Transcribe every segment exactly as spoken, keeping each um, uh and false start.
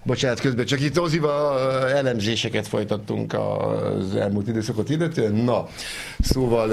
Bocsánat, közben csak itt Ozival elemzéseket folytattunk az elmúlt időszakot illetően. Na, szóval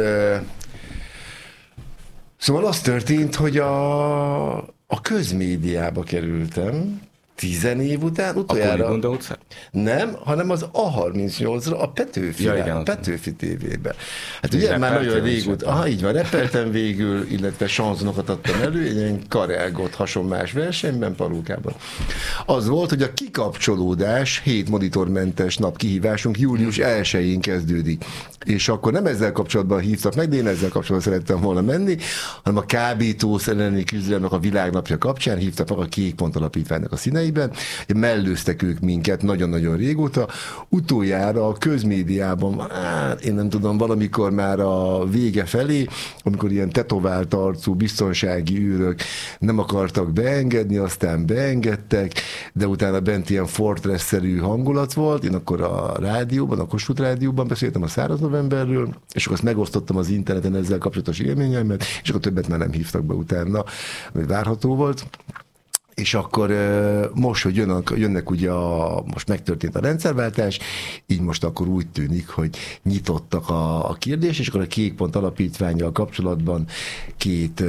szóval az történt, hogy a, a közmédiába kerültem, tizen év után, utoljára... A Kunigunda utcán? Nem, hanem az A harmincnyolcra, a Petőfi, ja, igen, a Petőfi tévében. Hát ugye ugye már nagyon régóta, aha, így van, repeltem végül, illetve sanzonokat adtam elő, egy ilyen karelgott hasonlás versenyben, Palókában. Az volt, hogy a kikapcsolódás, hét monitormentes napkihívásunk július elsején kezdődik. És akkor nem ezzel kapcsolatban hívtak meg, de én ezzel kapcsolatban szerettem volna menni, hanem a kábítószer elleni küzdelemnek a világnapja kapcsán hívtak meg a Kék Pont Alapítványnak a színeiben, mellőztek ők minket nagyon-nagyon régóta. Utoljára a közmédiában, hát én nem tudom, valamikor már a vége felé, amikor ilyen tetovált arcú biztonsági őrök nem akartak beengedni, aztán beengedtek, de utána bent ilyen fortress-szerű hangulat volt. Én akkor a rádióban, a Kossuth Rádióban beszéltem a Száraz Novemberről, és akkor azt megosztottam az interneten ezzel kapcsolatos élményeimet, és akkor többet már nem hívtak be utána, ami várható volt. És akkor most, hogy jönnek, jönnek ugye a, most megtörtént a rendszerváltás, így most akkor úgy tűnik, hogy nyitottak a, a kérdés, és akkor a Kék Pont Alapítvánnyal kapcsolatban két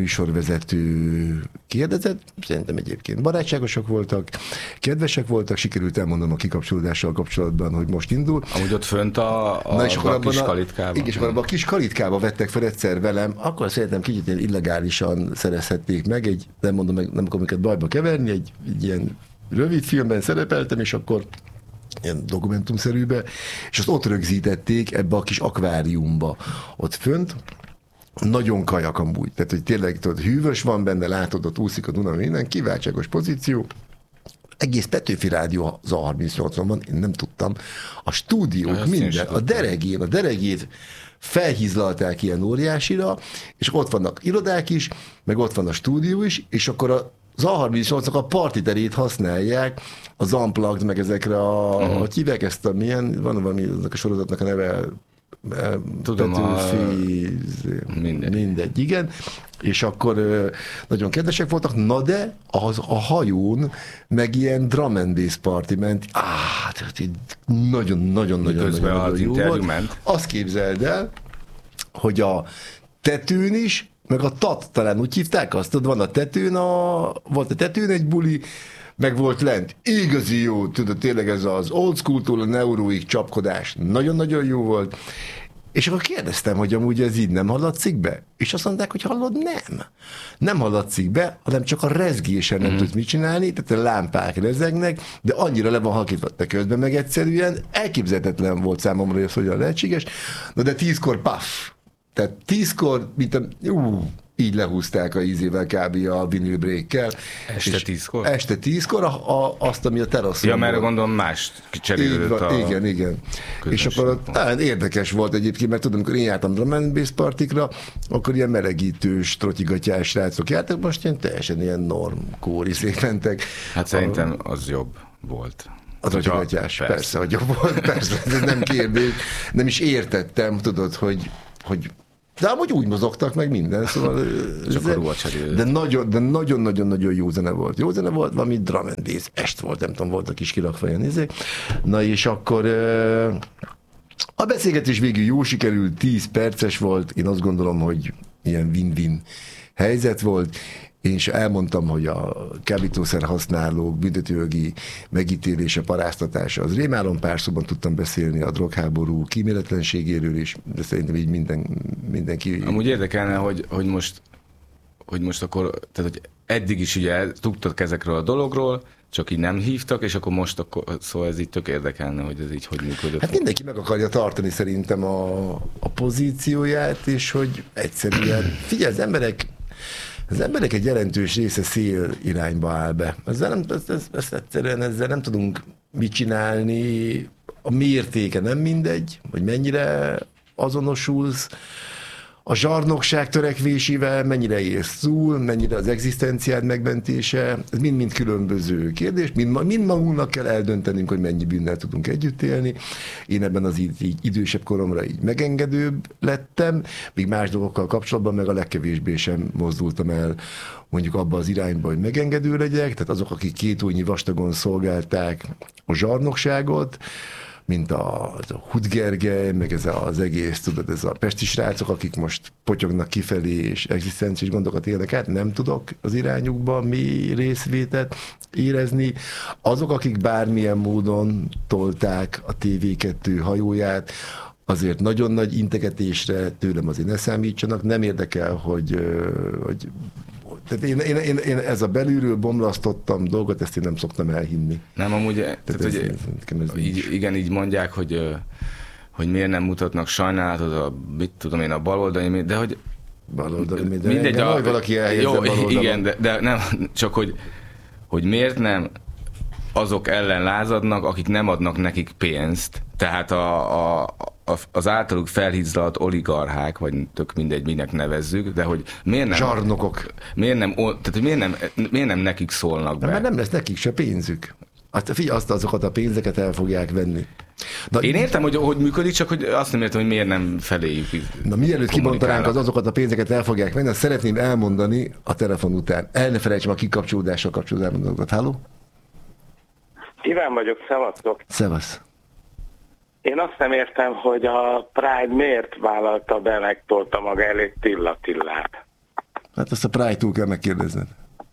műsorvezető kérdezett, szerintem egyébként barátságosak voltak, kedvesek voltak, sikerült elmondanom a kikapcsolódással kapcsolatban, hogy most indul. Amúgy ott fönt a, a, Na, és a kis kalitkában. Igen, és akkor abban a kis kalitkába vettek fel egyszer velem, akkor szerintem kicsit illegálisan szerezhették meg, egy, nem mondom meg, nem akarom őket bajba keverni, egy, egy ilyen rövid filmben szerepeltem, és akkor ilyen dokumentumszerűbe, és azt ott rögzítették ebbe a kis akváriumba ott fönt. Nagyon kajak amúgy, tehát hogy tényleg tudod, hűvös van benne, látod, ott úszik a Duna, minden kiváltságos pozíció. Egész Petőfi Rádió az A harmincnyolcon van, én nem tudtam. A stúdiók, hát minden, a deregén, a deregét felhízlalták ilyen óriásira, és ott vannak irodák is, meg ott van a stúdió is, és akkor a az A harmincnyolcnak a partiterét használják, az Unplugged, meg ezekre a, uh-huh. hogy hívják ezt a milyen, van valami, a sorozatnak a neve, tudom, Petőfi, a... mindegy. mindegy, igen, és akkor nagyon kedvesek voltak, na de az, a hajón meg ilyen drum and bass party ment, áh, nagyon-nagyon-nagyon-nagyon jó volt. Ment. Azt képzeld el, hogy a tetőn is, meg a tat, talán úgy hívták azt, tudod, van a tetőn, a, volt a tetőn egy buli, meg volt lent. Igazi jó, tudod, tényleg ez az old school-tól a neuróig csapkodás nagyon-nagyon jó volt. És akkor kérdeztem, hogy amúgy ez így nem hallatszik be? És azt mondták, hogy hallod, nem. Nem hallatszik be, hanem csak a rezgésen nem mm. tudsz mit csinálni, tehát a lámpák rezegnek, de annyira le van halkítva, de közben meg egyszerűen elképzelhetetlen volt számomra, hogy ez hogyan lehetséges. Na de tízkor paff. Tehát tízkor, mint a, ú, így lehúzták a ízével kb. A vinyl break-kel. Este tízkor? Este tízkor, a, a, azt, ami a teraszon. Ja, mert gondolom más cserélődött a... Igen, igen. És akkor talán érdekes volt egyébként, mert tudom, amikor én jártam drum and bass partikra, akkor ilyen melegítős, trotyigatyás srácok jártak, most ilyen teljesen ilyen norm kóriszék mentek. Hát szerintem az jobb volt. A trotyigatyás, persze. persze, hogy jobb volt, persze, ez nem kérdés. Nem is értettem, tudod, hogy hogy de amúgy úgy mozogtak meg minden, szóval... de nagyon-nagyon-nagyon jó zene volt. Jó zene volt, valami drum and bass est volt, nem tudom, voltak is kirakva ilyen izék. Na és akkor a beszélgetés végül jó sikerült, tíz perces volt, én azt gondolom, hogy ilyen win-win helyzet volt, én is elmondtam, hogy a kábítószer használók büntetőjogi megítélése, paráztatása, az rémálom, pár szóban tudtam beszélni a drogháború kíméletlenségéről is, de szerintem így minden, mindenki... Amúgy érdekelne, hogy, hogy, most, hogy most akkor, tehát hogy eddig is ugye tudtak ezekről a dologról, csak így nem hívtak, és akkor most akkor, szóval ez így tök érdekelne, hogy ez így hogy működött. Hát mindenki meg akarja tartani szerintem a, a pozícióját, és hogy egyszerűen, figyelj, az emberek Az emberek egy jelentős része szél irányba áll be. Ezzel nem, ezt, ezt, ezt egyszerűen ezzel nem tudunk mit csinálni. A mértéke nem mindegy, hogy mennyire azonosulsz a zsarnokság törekvésével mennyire érsz túl, mennyire az egzisztenciád megmentése, ez mind-mind különböző kérdés, mind, mind magunknak kell eldöntenünk, hogy mennyi bűnnel tudunk együtt élni. Én ebben az így, így idősebb koromra így megengedőbb lettem, míg más dolgokkal kapcsolatban meg a legkevésbé sem mozdultam el mondjuk abba az irányba, hogy megengedő legyek, tehát azok, akik két ujjnyi vastagon szolgálták a zsarnokságot, mint a, a Hud Gergely, meg ez az egész, tudod, ez a pesti srácok, akik most potyognak kifelé, és egzisztenciális gondokat élnek át, nem tudok az irányukba mély részvétet érezni. Azok, akik bármilyen módon tolták a té vé kettő hajóját, azért nagyon nagy integetésre tőlem azért ne számítsanak, nem érdekel, hogy, hogy tehát én, én, én, én ez a belülről bomlasztottam dolgot, ezt én nem szoktam elhinni. Nem, amúgy, tehát, tehát, ez, hogy ez, ez így, igen, így mondják, hogy, hogy miért nem mutatnak sajnálatot, a, mit tudom én, a baloldali, de hogy baloldali, de mindegy, de a, valaki eljegyzem jó, baloldalon. Igen, de, de nem, csak hogy, hogy miért nem azok ellen lázadnak, akik nem adnak nekik pénzt, tehát a, a az általuk felhízlalt oligarchák, vagy tök mindegy, minek nevezzük, de hogy miért nem... Zsarnokok. Miért nem, tehát miért nem, miért nem nekik szólnak be? Mert nem lesz nekik se pénzük. Azt, figyelj, azt azokat a pénzeket el fogják venni. Na, én értem, hogy, hogy működik, csak hogy azt nem értem, hogy miért nem feléjük. Na mielőtt kibontanánk az azokat a pénzeket el fogják venni, azt szeretném elmondani a telefon után. El ne felejtsem a kikapcsolódással kapcsolódó dolgokat. Halló? Iván vagyok, szevasztok. Szevasz. Én azt nem értem, hogy a Pride miért vállalta be, megtolta maga elé Tilla Tillát. Hát ezt a Pride-tól kell megkérdezned.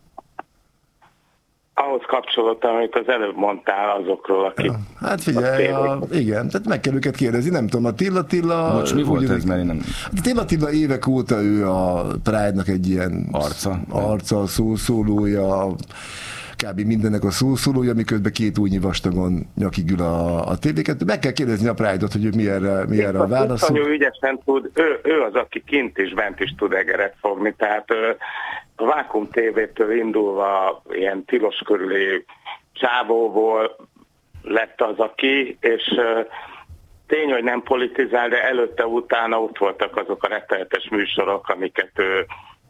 Ahhoz kapcsolódtam, amit az előbb mondtál azokról, akik... Ja, hát figyelj, a, igen, tehát meg kell őket kérdezni, nem tudom, a Tilla Tilla... Bocs, mi volt ez, mert én nem... A Tilla Tilla évek óta ő a Pride-nak egy ilyen... Arca. Arca, szószólója, kb. Mindennek a szószólója, miközben két újnyi vastagon nyakig ül a, a té vé kettő. Meg kell kérdezni a Pride-ot, hogy mi erre, mi erre a válasz. Nagyon ügyesen tud, ő, ő az, aki kint is, bent is tud egeret fogni, tehát a Vákum té vétől indulva ilyen tilos körüli csávóból lett az, aki, és tény, hogy nem politizál, de előtte-utána ott voltak azok a rettenetes műsorok, amiket ő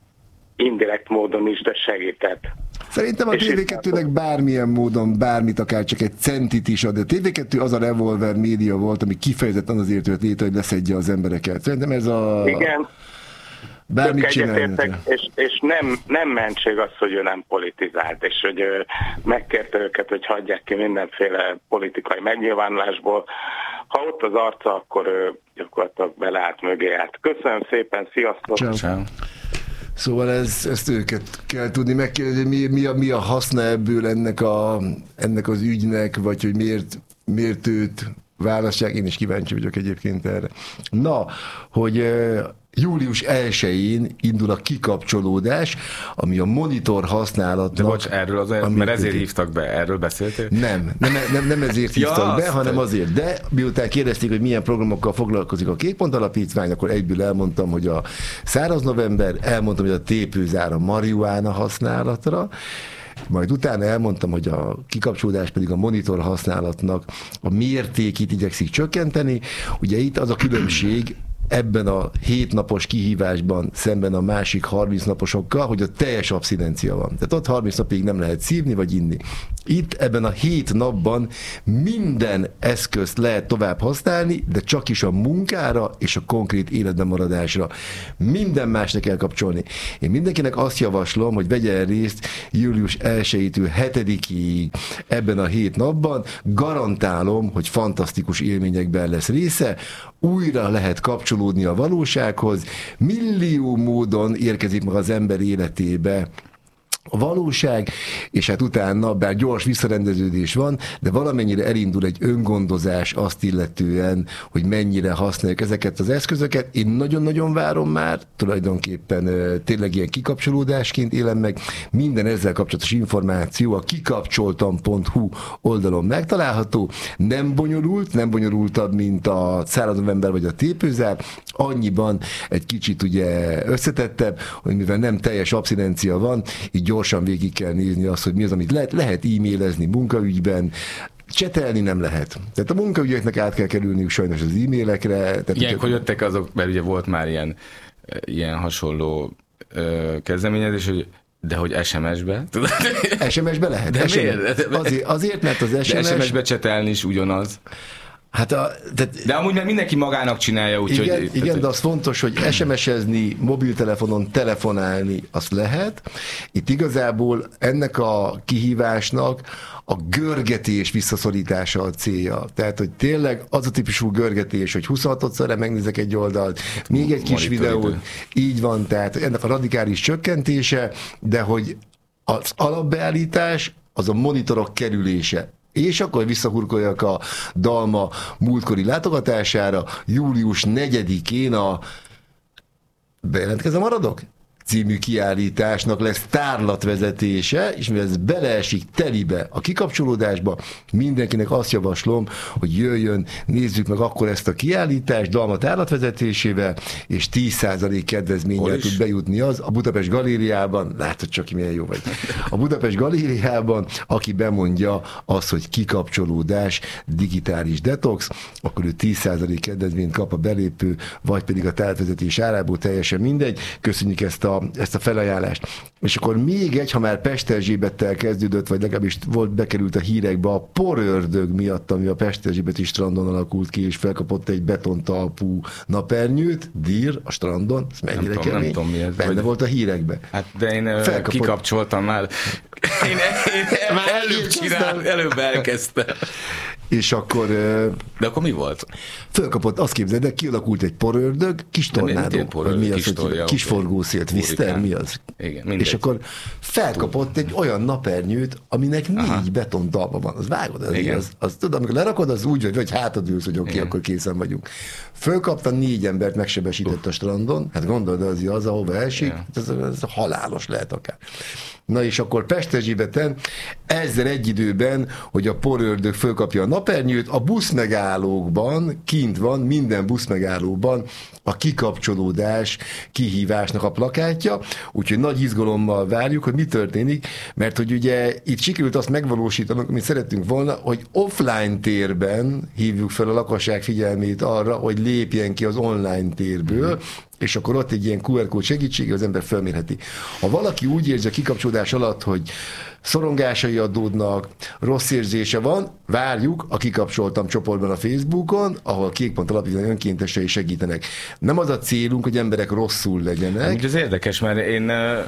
indirekt módon is, de segített. Szerintem a té vé kettőnek bármilyen módon bármit, akár csak egy centit is ad. A té vé kettő az a revolver média volt, ami kifejezetten azért jött létre, hogy leszedje az embereket. Szerintem ez a... Igen. Bármit csinálni. És, és nem, nem mentség az, hogy ő nem politizált, és hogy ő megkérte őket, hogy hagyják ki mindenféle politikai megnyilvánulásból. Ha ott az arca, akkor ő gyakorlatilag beleállt mögé állt. Köszönöm szépen, sziasztok! Ciao. Szóval ez, ezt őket kell tudni megkérdezni, mi, mi, a, mi a haszna ebből ennek, a, ennek az ügynek, vagy hogy miért, miért őt választják. Én is kíváncsi vagyok egyébként erre. Na, hogy uh, július elsején indul a kikapcsolódás, ami a monitor használatnak... De bocs, erről azért, mert ezért hívtak be, erről beszéltél? Nem, nem, nem, nem ezért hívtak ja, be, hanem azért. De miután kérdezték, hogy milyen programokkal foglalkozik a Kékpont Alapítvány, akkor egyből elmondtam, hogy a száraz november, elmondtam, hogy a tépőzár a marihuána használatra, majd utána elmondtam, hogy a kikapcsolódás pedig a monitor használatnak a mértékét igyekszik csökkenteni. Ugye itt az a különbség ebben a hét napos kihívásban szemben a másik harminc naposokkal, hogy a teljes abszinencia van. Tehát ott harminc napig nem lehet szívni vagy inni. Itt ebben a hét napban minden eszközt lehet tovább használni, de csak is a munkára és a konkrét életben maradásra. Minden másnak kell kapcsolni. Én mindenkinek azt javaslom, hogy vegyen részt július elsejétől hetedikéig ebben a hét napban. Garantálom, hogy fantasztikus élményekben lesz része. Újra lehet kapcsolódni a valósághoz. Millió módon érkezik meg az ember életébe a valóság, és hát utána, bár gyors visszarendeződés van, de valamennyire elindul egy öngondozás azt illetően, hogy mennyire használjuk ezeket az eszközöket. Én nagyon-nagyon várom már, tulajdonképpen tényleg ilyen kikapcsolódásként élem meg. Minden ezzel kapcsolatos információ a kikapcsoltam pont hu oldalon megtalálható. Nem bonyolult, nem bonyolultabb, mint a száraz november vagy a tépőzár. Annyiban egy kicsit ugye összetettebb, hogy mivel nem teljes abszinencia van, így gyorsan végig kell nézni azt, hogy mi az, amit lehet. Lehet e-mailezni munkaügyben, csetelni nem lehet. Tehát a munkaügyeknek át kell kerülniük sajnos az e-mailekre. Tehát ilyenkor jöttek azok, mert ugye volt már ilyen ilyen hasonló ö, kezdeményezés, hogy de hogy es em es-be? es em es-be lehet. De es em es. miért? Azért, azért, mert az es em es... De es em es-be csetelni is ugyanaz. Hát a, de, de amúgy mert mindenki magának csinálja, úgyhogy... Igen, hogy, igen, de az fontos, hogy es em es-ezni, mobiltelefonon telefonálni, azt lehet. Itt igazából ennek a kihívásnak a görgetés visszaszorítása a célja. Tehát, hogy tényleg az a típusú görgetés, hogy huszonhatodszorra megnézek egy oldalt, még egy kis videót, így van, tehát ennek a radikális csökkentése, de hogy az alapbeállítás az a monitorok kerülése. És akkor visszahurkoljak a Dalma múltkori látogatására, július negyedikén a bejelentkezem maradok? Című kiállításnak lesz tárlatvezetése, és mivel ez beleesik telibe a kikapcsolódásba, mindenkinek azt javaslom, hogy jöjjön, nézzük meg akkor ezt a kiállítást Dalma tárlatvezetésével, és tíz százalék kedvezménnyel tud bejutni az a Budapest Galériában, látod csak, milyen jó vagy, a Budapest Galériában, aki bemondja azt, hogy kikapcsolódás, digitális detox, akkor ő tíz százalék kedvezményt kap a belépő, vagy pedig a tárlatvezetés árából, teljesen mindegy. Köszönjük ezt a ezt a felajánlást. És akkor még egy, ha már Pesterzsébettel kezdődött, vagy legalábbis volt, bekerült a hírekbe a porördög miatt, ami a Pesterzsébeti strandon alakult ki, és felkapott egy betontalpú napernyőt, dír a strandon, ez mennyire nem kemény, tudom, nem tudom, mi ez, benne vagy... volt a hírekbe. Hát de én felkapott... kikapcsoltam már. Én, én már előbb csinál, előbb elkezdtem. És akkor... De akkor mi volt? Fölkapott, azt képzeld, de kialakult egy porördög, kis tornádó, vagy mi az, kis, hogy kis forgószélt, Viszter, mi az? Igen, mindegy. És akkor felkapott egy olyan napernyőt, aminek Aha. négy betondalma van. Az vágod, az, az, az tudod, amikor lerakod, az úgy, hogy vagy hátad ülsz, hogy oké, okay, akkor készen vagyunk. Fölkapta, négy embert megsebesített a strandon, hát gondolod, az az, ahova elsik, ez, ez halálos lehet akár. Na és akkor Pesterzsébeten ezzel egy időben, hogy a porördög fölkapja a napernyőt, a buszmegállókban kint van, minden buszmegállóban a kikapcsolódás kihívásnak a plakátja, úgyhogy nagy izgalommal várjuk, hogy mi történik, mert hogy ugye itt sikerült azt megvalósítanunk, amit szerettünk volna, hogy offline térben hívjuk fel a lakosság figyelmét arra, hogy lépjen ki az online térből, mm-hmm. és akkor ott egy ilyen kú er kód segítsége az ember felmérheti. Ha valaki úgy érzi a kikapcsolódás alatt, hogy szorongásai adódnak, rossz érzése van, várjuk a Kikapcsoltam csoportban a Facebookon, ahol Kékpont Alapítvány önkéntesei segítenek. Nem az a célunk, hogy emberek rosszul legyenek. Úgy ez érdekes, mert én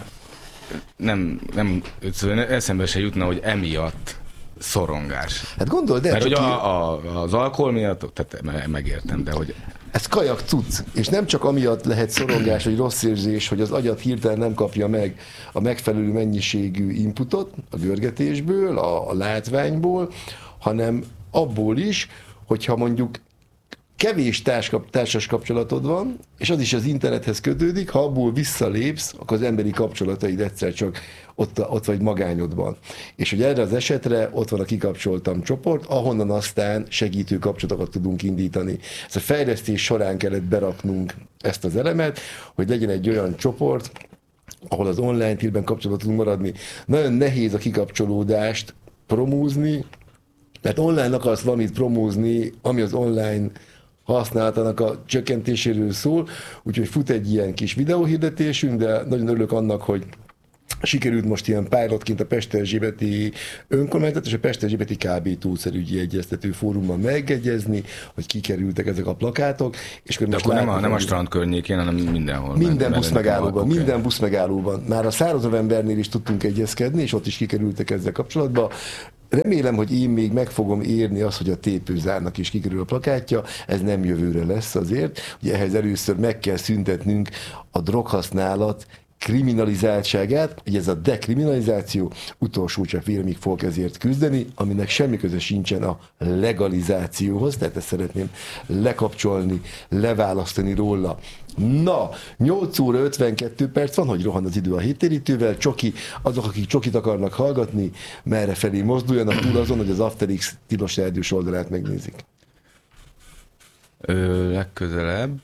nem, nem eszembe se jutna, hogy emiatt szorongás. Hát gondold el, mert hogy a, a, az alkohol miatt, tehát megértem, de hogy... Ez kajak cucc, és nem csak amiatt lehet szorongás, vagy rossz érzés, hogy az agyat hirtelen nem kapja meg a megfelelő mennyiségű inputot a görgetésből, a, a látványból, hanem abból is, hogyha mondjuk kevés társkap, társas kapcsolatod van, és az is az internethez kötődik, ha abból visszalépsz, akkor az emberi kapcsolataid egyszer csak ott, ott vagy magányodban. És hogy erre az esetre ott van a Kikapcsoltam csoport, ahonnan aztán segítő kapcsolatokat tudunk indítani. Ez a fejlesztés során kellett beraknunk ezt az elemet, hogy legyen egy olyan csoport, ahol az online térben kapcsolatban tudunk maradni. Nagyon nehéz a kikapcsolódást promózni, mert online akarsz valamit promózni, ami az online használatának a csökkentéséről szól, úgyhogy fut egy ilyen kis videóhirdetésünk, de nagyon örülök annak, hogy sikerült most ilyen pilotként a Pesterzsébeti önkormányzat és a Pesterzsébeti ká bé Tószerügyi Egyeztető Fórumban megegyezni, hogy kikerültek ezek a plakátok. És de most akkor nem a, nem a strand környékén, hanem mindenhol. Minden buszmegállóban, okay. minden buszmegállóban. Már a Száraz Novembernél is tudtunk egyezkedni, és ott is kikerültek ezzel kapcsolatban. Remélem, hogy én még meg fogom érni azt, hogy a tépőzárnak is kikerül a plakátja, ez nem jövőre lesz azért, hogy ehhez először meg kell szüntetnünk a droghasználat kriminalizáltságát, hogy ez a dekriminalizáció utolsó csak vélemig fog ezért küzdeni, aminek semmi köze sincsen a legalizációhoz, tehát ezt szeretném lekapcsolni, leválasztani róla. Na, nyolc óra ötvenkettő perc van, hogy rohan az idő a héttérítővel, Csoki, azok, akik Csokit akarnak hallgatni, merre felé mozduljanak túl azon, hogy az After X Tilos Rádiós oldalát megnézik. Ö, legközelebb.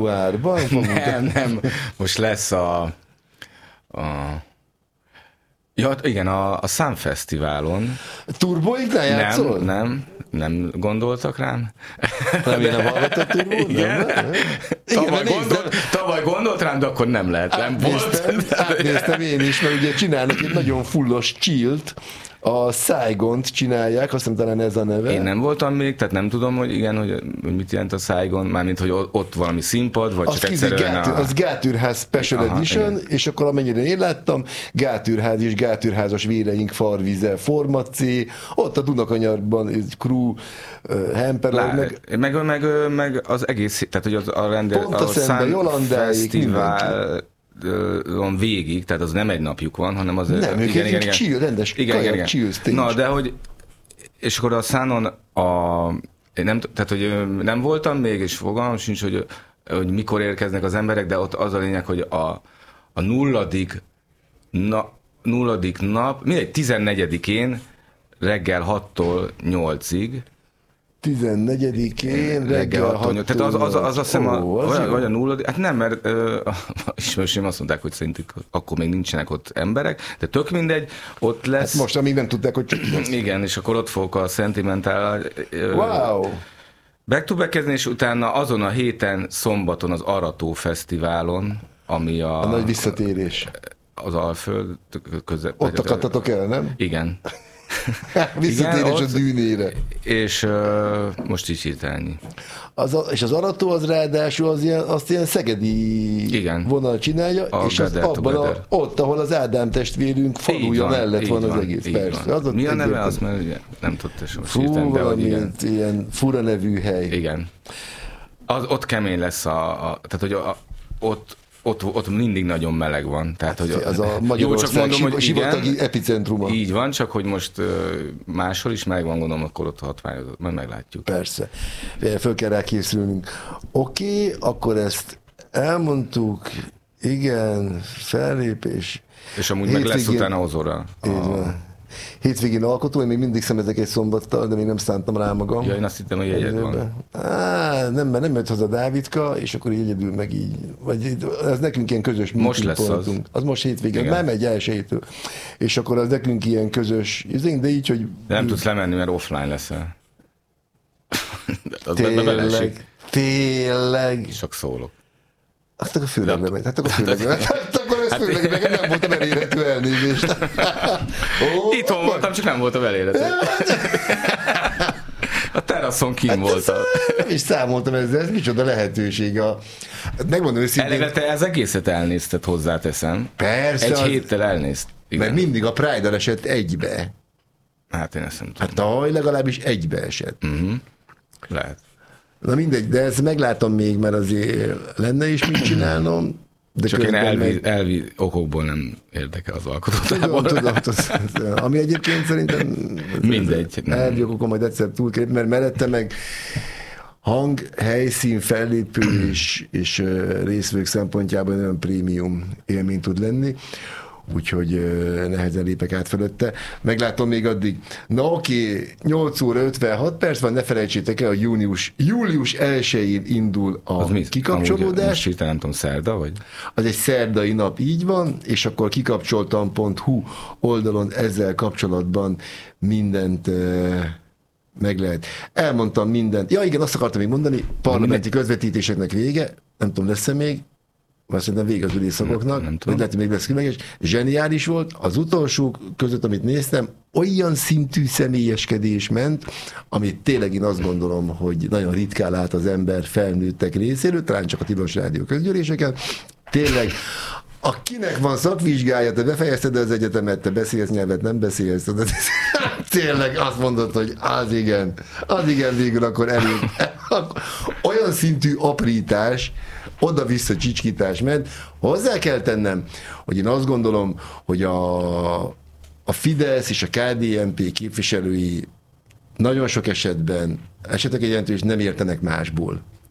Januárban? Nem, nem. Most lesz a, a Ja, igen, a, a Sun Fesztiválon. Turboiknál játszol? Nem, nem, nem gondoltak rám. Nem, én nem hallgattam Turbót? Igen. Nem, nem. Tavaly, Igen, gondol, tavaly gondolt rám, de akkor nem lehet. Nem volt. Átnéztem, átnéztem én is, mert ugye csinálnak egy nagyon fullos chillt, a Saigont csinálják, azt hiszem talán ez a neve. Én nem voltam még, tehát nem tudom, hogy igen, hogy mit jelent a Saigon, mármint, hogy ott valami színpad, vagy az csak egyszerűen gátűr, a... Az Gátűrház Special Aha, Edition, igen. és akkor amennyire én láttam, Gátűrház és Gátűrházas véreink farvize, Forma C, ott a Dunakanyarban egy crew, uh, Hemperor, meg... Meg, meg, meg, meg az egész, tehát hogy az a rendel... Pont a szemben, Jolandáig, Fesztivál van végig, tehát az nem egy napjuk van, hanem az... Nem, ők igen, egy igen, igen. chill, rendes igen, kajak igen, chill stage. Na, de hogy... És akkor a Sunon a... Nem, tehát, hogy nem voltam még, és fogalmam sincs, hogy, hogy mikor érkeznek az emberek, de ott az a lényeg, hogy a, a nulladik, na, nulladik nap, mindegy, tizennegyedikén reggel hattól nyolcig, tizennegyedikén reggel hattól nyolcig. Tehát az, az, az, az azt hiszem, a, Ó, az vagy, jó. vagy a nulladik, hát nem, mert ö, a ismerőseim azt mondták, hogy szerintük akkor még nincsenek ott emberek, de tök mindegy, ott lesz. Hát most, amíg nem tudták, hogy csak lesz. Igen, és akkor ott fogok a Sentimental Wow! back to back és utána azon a héten, szombaton az Arató Fesztiválon, ami a... A nagy visszatérés. Az Alföld között. Ott akadtatok el, nem? Igen. Visszatérés Igen, a ott- dűnére. És uh, most is hirtelni. Az a, és az Arató az ráadásul az ilyen, azt ilyen szegedi Igen. vonal csinálja, A és az Gather abban a, Together. ott, ahol az Ádám testvérünk Így faluja van, mellett így van az van, egész, így persze. van. Az ott Mi a neve egyértelmű. az, mert ugye nem tudta sem most Fú, hirtelen, de hogy valami igen. ilyen fura nevű hely. Igen. Az, ott kemény lesz a, a tehát hogy a, ott, ott, ott mindig nagyon meleg van. Tehát, hogy Az a jó, csak Magyarország mondom, hogy sivatagi igen, epicentruma. így van, csak hogy most ö, máshol is meleg van, gondolom, akkor ott hatványozott, majd meglátjuk. Persze. Föl kell rá készülnünk. Oké, okay, akkor ezt elmondtuk. Igen, fellépés. És amúgy meg lesz Hétvégén- utána Ozora. Így van. Hétvégén alkotó, én még mindig szemezek egy szombattal, de még nem szántam rá magam. Ja, én azt hittem, hogy jegyed van. Á, nem, mert nem jött haza Dávidka, és akkor így egyedül meg így, vagy ez nekünk ilyen közös Most meeting lesz az. pontunk. Az most hétvégén, Igen. már megy elsőjétől. És akkor az nekünk ilyen közös, de így, hogy De nem tudsz lemenni, mert offline leszel. Az be belesik. tényleg, tényleg. Csak szólok. Azt akkor főleg nem megy. Hát akkor főleg nem megy. Hát akkor ez Hát főleg nekem nem voltam elérhető, elnézést. Ó, Itthon akkor- voltam, csak nem voltam elérhető. A teraszon kín Hát voltam. nem is számoltam ezzel, ez micsoda lehetőség. A... Megmondom őszintén, Eleve te az egészet elnézted, hozzáteszem. persze, Egy az, héttel elnézt. Igen. mert mindig a Pride-dal esett egybe. Hát én ezt nem tudom. Hát tavaly legalábbis egybe esett. Uh-huh. Lehet. Na mindegy, de ezt meglátom még, mert azért lenne is mit csinálnom. De Csak én közben elvi, meg- elvi okokból nem érdekel az Tudom, alkotótábor. tudom, tudom, ami egyébként szerintem Mindegy. elvi okokon majd egyszer túlkép, mert mellette meg hang, helyszín, fellépő és, és ö, részvők szempontjában olyan prémium élmény tud lenni, úgyhogy ö, nehezen lépek át fölötte. Meglátom még addig. Na oké, nyolc óra ötvenhat perc van, ne felejtsétek el, hogy június, július elsején indul a Az mi? kikapcsolódás. Most hirtelen nem tudom, szerda vagy? Az egy szerdai nap, így van, és akkor kikapcsoltam pont hu oldalon ezzel kapcsolatban mindent uh, meg lehet. Elmondtam mindent. Ja igen, azt akartam még mondani, parlamenti közvetítéseknek vége, nem tudom, lesz-e még, mert szerintem vége az ülésszakoknak, Nem- nem tudom. vagy lehet, hogy még lesz különleges. Zseniális volt, az utolsók között, amit néztem, olyan szintű személyeskedés ment, amit tényleg én azt gondolom, hogy nagyon ritkán lát az ember felnőttek részéről, talán csak a Tilos Rádió közgyűléseken. Tényleg, akinek van szakvizsgája, te befejezted az egyetemet, te beszélsz nyelvet, nem beszélsz. De tényleg azt mondod, hogy az igen, az igen, végül akkor elég. Olyan szintű aprítás, oda-vissza csicskítás ment. Hozzá kell tennem, hogy én azt gondolom, hogy a, a Fidesz és a ká dé en pé képviselői nagyon sok esetben, esetek egy jelentős nem értenek másból.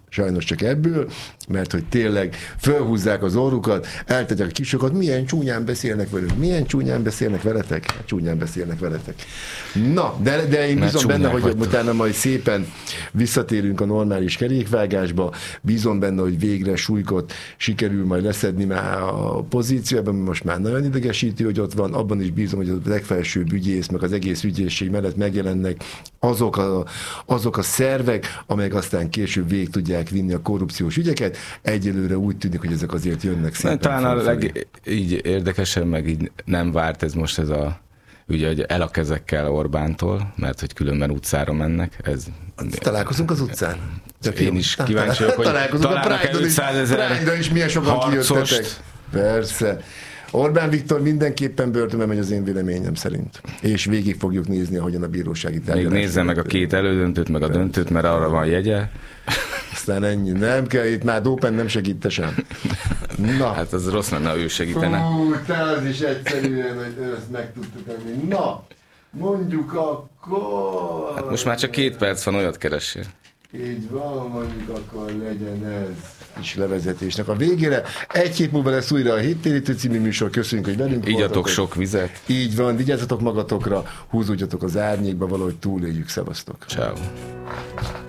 Sajnos csak ebből, mert hogy tényleg fölhúzzák az orrukat, eltegyek a kisokat, milyen csúnyán beszélnek velünk, milyen csúnyán beszélnek veletek, hát csúnyán beszélnek veletek. Na, de, de én bízom benne, hogy vagytok. Utána majd szépen visszatérünk a normális kerékvágásba, bízom benne, hogy végre Sulykot sikerül majd leszedni már a pozícióban, most már nagyon idegesítő, hogy ott van, abban is bízom, hogy a legfelsőbb ügyész, meg az egész ügyészség mellett megjelennek azok a, azok a szervek, amelyek aztán később végig tudják vinni a korrupciós ügyeket. Egyelőre úgy tűnik, hogy ezek azért jönnek szépen. Talán a leg, így érdekesen, meg így nem várt ez most ez a ugye, hogy el a kezekkel Orbántól, mert hogy különben utcára mennek. Ez... Találkozunk az utcán? Csak én is kíváncsi vagyok, hogy találkozunk a Pride-on is milyen sokan kijöttek. Persze. Orbán Viktor mindenképpen börtönbe megy az én véleményem szerint. És végig fogjuk nézni, ahogyan a bírósági tárgyalás. Még nézze meg a két elődöntőt, meg a döntőt, mert arra van jegye. Aztán ennyi. Nem kell, itt már Dópen nem segít sem. Na. Hát az rossz lenne, ha ő segítene. Hú, te az is egyszerűen, hogy ezt meg tudtuk emlni. Na, mondjuk akkor... Hát most már csak két perc van, olyat keressél. Így van, mondjuk akkor legyen ez is levezetésnek a végére. Egy hét múlva lesz újra a Héttérítő című műsor. Köszönjük, hogy velünk voltatok. Igyatok sok vizet. Így van, vigyázzatok magatokra, húzódjatok az árnyékba, valahogy túléljük. Szevasztok. Ciao.